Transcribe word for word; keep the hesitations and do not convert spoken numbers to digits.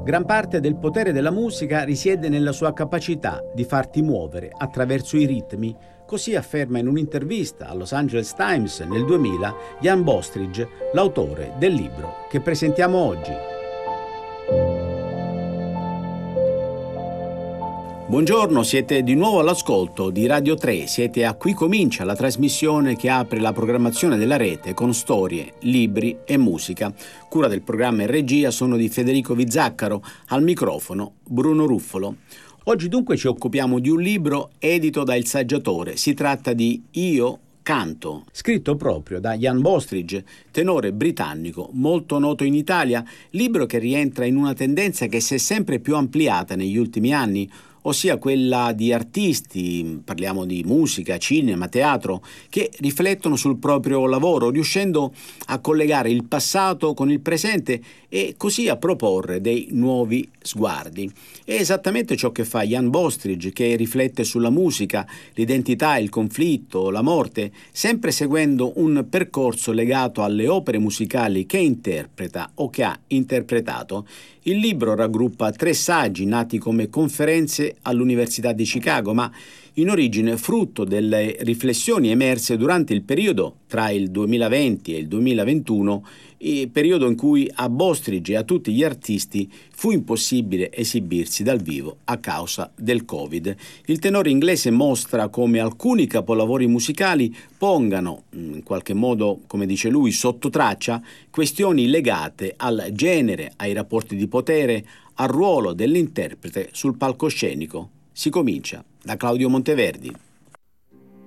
Gran parte del potere della musica risiede nella sua capacità di farti muovere attraverso i ritmi, così afferma in un'intervista al Los Angeles Times nel duemila Jan Bostridge, l'autore del libro che presentiamo oggi. Buongiorno, siete di nuovo all'ascolto di Radio tre, siete a Qui Comincia, la trasmissione che apre la programmazione della rete con storie, libri e musica. Cura del programma e regia sono di Federico Vizzaccaro, al microfono Bruno Ruffolo. Oggi dunque ci occupiamo di un libro edito da Il Saggiatore, si tratta di Io Canto, scritto proprio da Jan Bostridge, tenore britannico molto noto in Italia, libro che rientra in una tendenza che si è sempre più ampliata negli ultimi anni, ossia quella di artisti, parliamo di musica, cinema, teatro, che riflettono sul proprio lavoro, riuscendo a collegare il passato con il presente e così a proporre dei nuovi sguardi. È esattamente ciò che fa Jan Bostridge, che riflette sulla musica, l'identità, il conflitto, la morte, sempre seguendo un percorso legato alle opere musicali che interpreta o che ha interpretato. Il libro raggruppa tre saggi nati come conferenze all'Università di Chicago, ma in origine frutto delle riflessioni emerse durante il periodo tra il duemilaventi e il duemilaventuno, il periodo in cui a Bostridge e a tutti gli artisti fu impossibile esibirsi dal vivo a causa del Covid. Il tenore inglese mostra come alcuni capolavori musicali pongano, in qualche modo, come dice lui, sotto traccia questioni legate al genere, ai rapporti di potere, al ruolo dell'interprete sul palcoscenico. Si comincia da Claudio Monteverdi.